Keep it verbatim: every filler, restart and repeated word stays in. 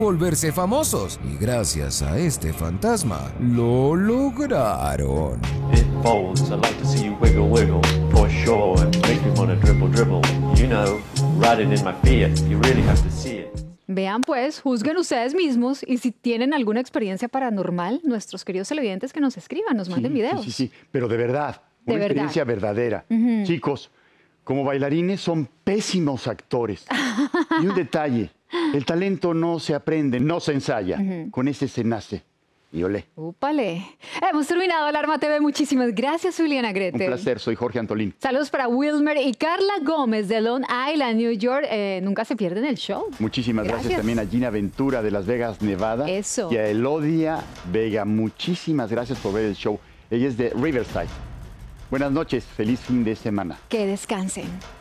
volverse famosos y gracias a este fantasma lo lograron. It folds, I like to see you wiggle, wiggle, for sure, and make me wanna dribble, dribble. You know, riding in my Fiat, you really have to see it. Vean pues, juzguen ustedes mismos y si tienen alguna experiencia paranormal, nuestros queridos televidentes que nos escriban, nos manden Sí, videos. Sí, sí, sí, pero de verdad, De una verdad. experiencia verdadera. Ujú. Chicos, como bailarines son pésimos actores. Y un detalle, el talento no se aprende, no se ensaya. Ujú. Con ese se nace. Y olé. Úpale. Hemos terminado Alarma T V. Muchísimas gracias, Juliana Grete. Un placer, soy Jorge Antolín. Saludos para Wilmer y Carla Gómez de Long Island, New York. Eh, nunca se pierden el show. Muchísimas gracias. Gracias. también a Gina Ventura de Las Vegas, Nevada. Eso. Y a Elodia Vega. Muchísimas gracias por ver el show. Ella es de Riverside. Buenas noches, feliz fin de semana. Que descansen.